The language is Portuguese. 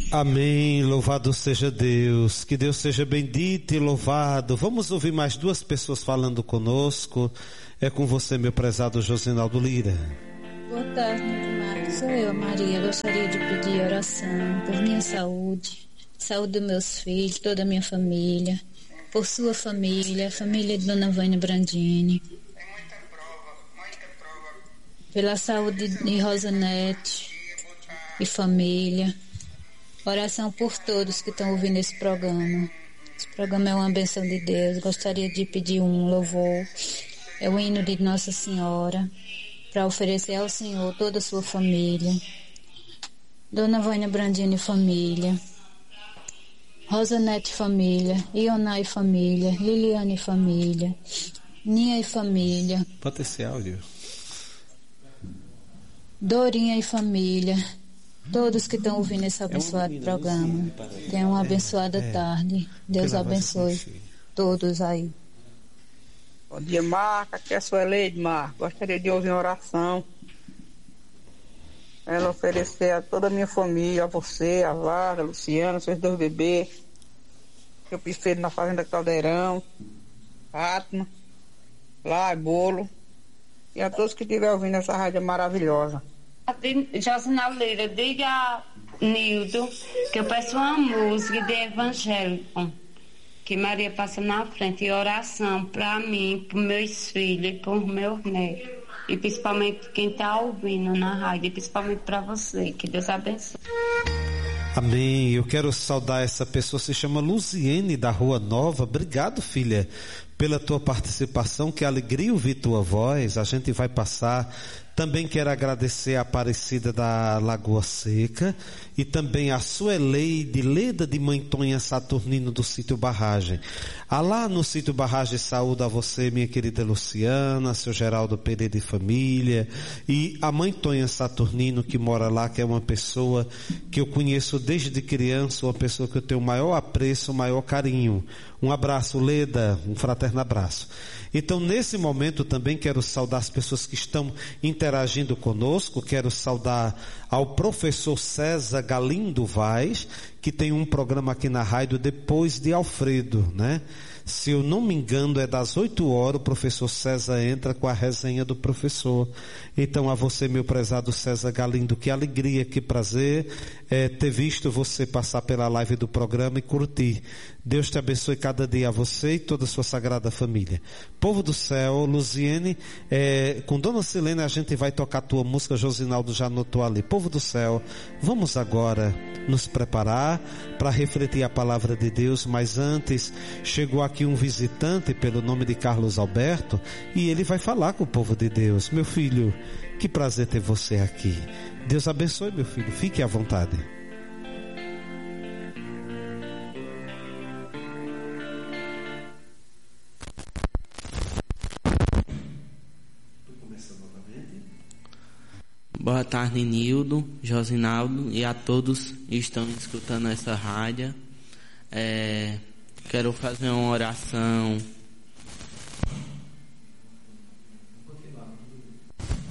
Amém, louvado seja Deus, que Deus seja bendito e louvado. Vamos ouvir mais duas pessoas falando conosco. É com você, meu prezado Josinaldo Lira. Boa tarde, meu Marcos. Sou eu, Maria. Gostaria de pedir oração por minha saúde, saúde dos meus filhos, toda a minha família, por sua família, a família de Dona Vânia Brandini, pela saúde de Rosanete e família. Oração por todos que estão ouvindo esse programa. Esse programa é uma bênção de Deus. Gostaria de pedir um louvor. É o hino de Nossa Senhora, para oferecer ao Senhor toda a sua família. Dona Vânia Brandini e família, Rosanete família, Ionai família, Liliane família, Ninha e família. Bota esse áudio. Dorinha e família. Todos que estão ouvindo esse abençoado programa. Tenham uma abençoada tarde. Deus abençoe todos aí. Bom dia, Marca. Aqui é a Sueleide, Marca. Gostaria de ouvir uma oração. Ela oferecer a toda a minha família, a você, a Lara, a Luciana, seus dois bebês. Eu prefiro na Fazenda Caldeirão, Fátima, lá, Bolo. E a todos que estiverem ouvindo essa rádio maravilhosa. Josinaldo Lira, diga a Nildo que eu peço uma música de evangélico, que Maria passa na frente, e oração para mim, para meus filhos e para meus netos, e principalmente quem está ouvindo na rádio, e principalmente para você, que Deus abençoe. Amém. Eu quero saudar essa pessoa, se chama Luziene da Rua Nova. Obrigado, filha, pela tua participação, que alegria ouvir tua voz. A gente vai passar. Também quero agradecer a Aparecida da Lagoa Seca e também a Sueleide Leda de Mantonha Saturnino do Sítio Barragem. Lá no Sítio Barragem, saúde a você, minha querida Luciana, seu Geraldo Pereira e família, e a Mantonha Saturnino que mora lá, que é uma pessoa que eu conheço desde criança, uma pessoa que eu tenho o maior apreço, o maior carinho. Um abraço, Leda, um fraterno abraço. Então, nesse momento também quero saudar as pessoas que estão interagindo conosco. Quero saudar ao professor César Galindo Vaz, que tem um programa aqui na rádio depois de Alfredo, né? Se eu não me engano, é das 8 horas, o professor César entra com a resenha do professor. Então, a você, meu prezado César Galindo, que alegria, que prazer ter visto você passar pela live do programa e curtir. Deus te abençoe cada dia a você e toda a sua sagrada família. Povo do céu, Luziene, com Dona Silene a gente vai tocar a tua música, Josinaldo já anotou ali. Povo do céu, vamos agora nos preparar para refletir a palavra de Deus, mas antes chegou aqui um visitante pelo nome de Carlos Alberto e ele vai falar com o povo de Deus. Meu filho, que prazer ter você aqui. Deus abençoe, meu filho, fique à vontade. Boa tarde, Nildo, Josinaldo e a todos que estão escutando essa rádio. Quero fazer uma oração